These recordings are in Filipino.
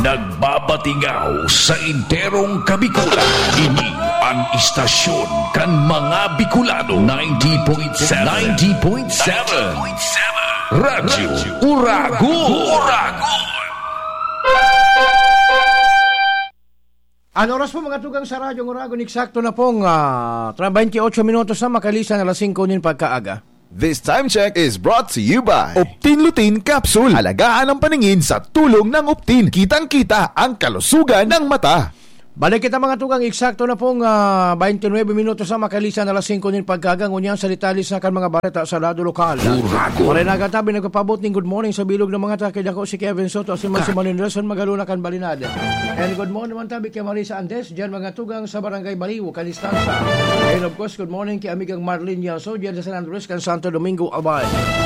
Nagbabatingaw sa enterong Kabikulan. Ini ang istasyon kan mga Bicolano. 90.7 Radyo Uragon. Ang oras po mga tugang sa Radyo Uragon, eksakto na pong 28 minutos na makalisan na 5 nin pagkaaga. This time check is brought to you by Optin Lutein Capsule. Alagaan ang paningin sa tulong ng Optin. Kitang-kita ang kalusugan ng mata. Balik kita mga tugang, eksakto na pong 29 minutos na makalisan na 5 nin pagkagang unyang sa detalis na kan mga bareta sa lado lokal. Marinagan tabi nagpapabot ng good morning sa bilog ng mga takid ako si Kevin Soto si Mansimanin Reson Magaluna kan Balinada. And good morning naman tabi kay Marisa Andes dyan mga tugang sa Barangay Baliw, Kalistansa. And of course good morning kay amigang Marlene Yaso dyan sa San Andres kan Santo Domingo, Albay.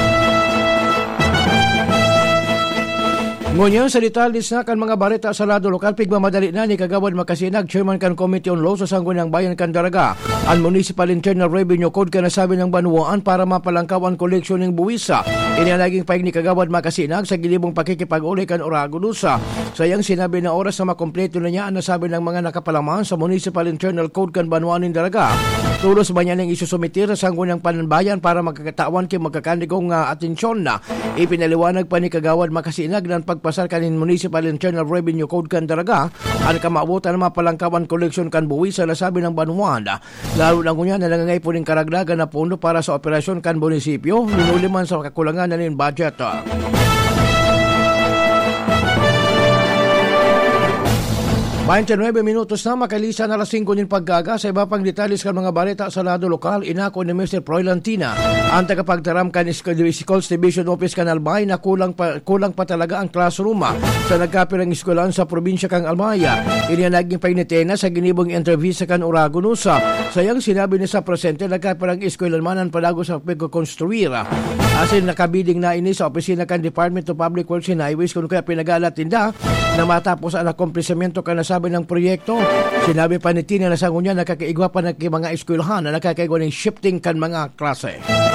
Ngunyan sa detalis na kan mga bareta sa lado lokal, pigmamadali na ni Kagawad Makasinag, Chairman kan Committee on Law sa Sangguniang Bayan kan Daraga, ang Municipal Internal Revenue Code ka nasabi ng banuaan para mapalangkaw ang koleksyon ng buwisa. Inialaging paig ni Kagawad Makasinag sa gilibong pakikipag-uli kan Oragonusa. Sayang sinabi na oras na makompleto na niya ang nasabi ng mga nakapalaman sa Municipal Internal Code kan banuan ng Daraga. Tulos ba niya nang isusumitir sa Sangguniang Pananbayan para magkakatawan kay magkakandigong atensyon na. Ipinaliwanag pa ni Kagawad Makasinag ng pagpasar kanin Municipal Internal Revenue Code kan Daraga ang kamaabutan na mapalangkawan koleksyon kan buwis sa nasabi ng banuan. Lalo na ngunya na nangangay po ng karagdagan na pondo para sa operasyon kan munisipyo, ninuliman sa kakulangan na nin budget. 29 minutos na makalisan na 5 nin paggaga. Sa iba pang detalis kan mga balita sa lado lokal, inako ni Mr. Proy Lantina ang tagapagtaram kan Schools Division Office kan Albay na kulang pa talaga ang classroom sa nagkapirang eskwelahan sa probinsya kang Almaya. Inianaging painitena sa ginibong interview sa kan Oragonusa. Sayang sinabi ni sa presente nagkapirang eskwelahan palago sa pagkukonstruira. Asin nakabiding na ini sa opisina kan Department of Public Works and Highways kung kaya pinag-alatinda na matapos ang akomplesamiento kan nasabi ng proyekto. Sinabi pa ni Tina na sa ngunya nakakaigwa pa ng mga eskwelahan na nakakaigwa ng shifting kan mga klase.